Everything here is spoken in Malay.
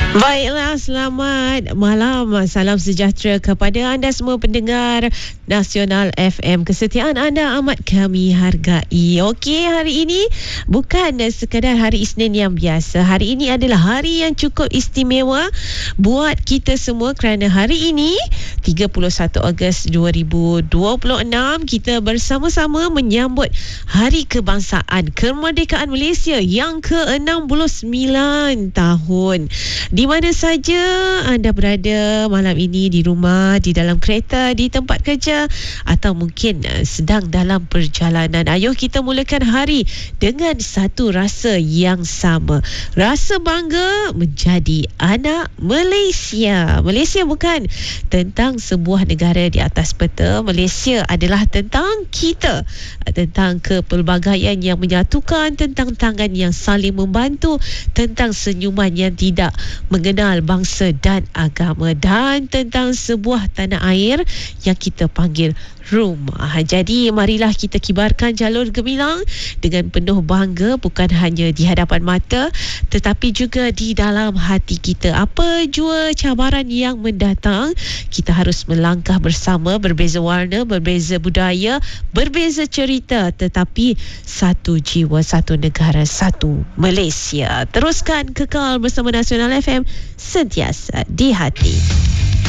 Baiklah, selamat malam. Salam sejahtera kepada anda semua pendengar Nasional FM. Kesetiaan anda amat kami hargai. Okey, hari ini bukan sekadar hari Isnin yang biasa. Hari ini adalah hari yang cukup istimewa buat kita semua kerana hari ini 31 Ogos 2026 kita bersama-sama menyambut Hari Kebangsaan Kemerdekaan Malaysia yang ke-69 tahun. Di mana saja anda berada malam ini, di rumah, di dalam kereta, di tempat kerja atau mungkin sedang dalam perjalanan. Ayuh kita mulakan hari dengan satu rasa yang sama. Rasa bangga menjadi anak Malaysia. Malaysia bukan tentang sebuah negara di atas peta. Malaysia adalah tentang kita, tentang kepelbagaian yang menyatukan, tentang tangan yang saling membantu, tentang senyuman yang tidak mengenal bangsa dan agama, dan tentang sebuah tanah air yang kita panggil rumah. Jadi marilah kita kibarkan jalur gemilang dengan penuh bangga, bukan hanya di hadapan mata tetapi juga di dalam hati kita. Apa jua cabaran yang mendatang, kita harus melangkah bersama, berbeza warna, berbeza budaya, berbeza cerita, tetapi satu jiwa, satu negara, satu Malaysia. Teruskan kekal bersama Nasional FM, sentiasa di hati.